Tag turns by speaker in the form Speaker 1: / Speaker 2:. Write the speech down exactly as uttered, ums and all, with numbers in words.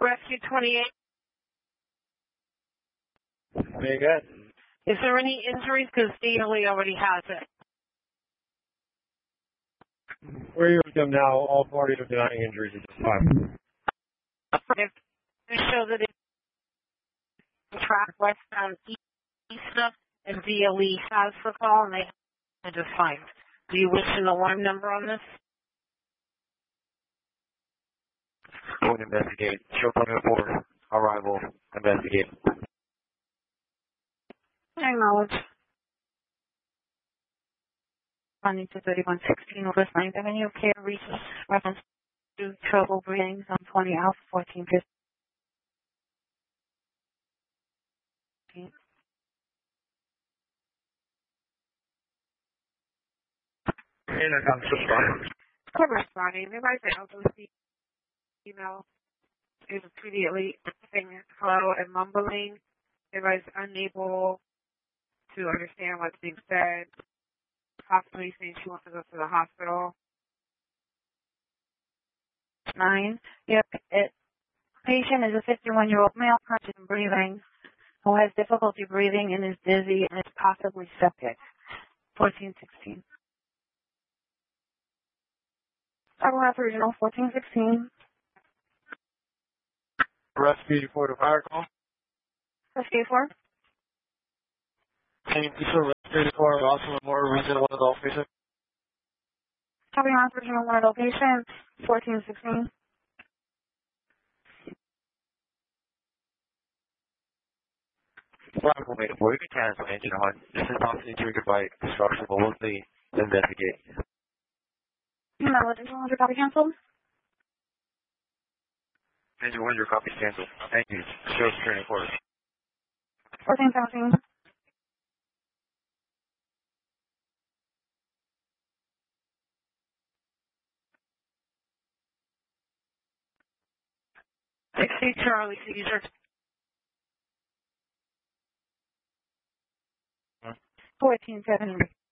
Speaker 1: Rescue twenty-eight.
Speaker 2: Very good.
Speaker 1: Is there any injuries? Because D L E already has it.
Speaker 2: We're here with them now. All parties are denying injuries at this time.
Speaker 1: If they show that it's track westbound east and D L E has the call and they are just fine. Do you wish an alarm number on this?
Speaker 2: Going to investigate. Show coming for arrival. Investigate.
Speaker 1: Acknowledge. Running to thirty-one sixteen West ninth Avenue, care reaches reference to trouble breathing on twenty Alpha fourteen fifteen.
Speaker 2: Intercom subscribe.
Speaker 1: Quick responding. Everybody's able to see email is immediately saying hello and mumbling. Everybody's unable to understand what's being said. Possibly saying she wants to go to the hospital. Nine. Yep. It, patient is a fifty-one-year-old male, conscious and breathing, who has difficulty breathing and is dizzy and is possibly septic. fourteen sixteen. Argonaut Regional fourteen sixteen.
Speaker 2: Rescue for the fire call.
Speaker 1: Rescue four.
Speaker 2: Can you please rescue for also more regional one adult patient?
Speaker 1: Argonaut Regional one adult patient. fourteen sixteen.
Speaker 2: Flag will make a boy. You can cancel engine on. This is not triggered by destruction, but we'll see. Investigate.
Speaker 1: Knowledge is one hundred copy canceled.
Speaker 2: Engine one hundred copies canceled. Thank you. Show training quarters.
Speaker 1: fourteen seventeen. sixty Charlie Caesar. fourteen seventy.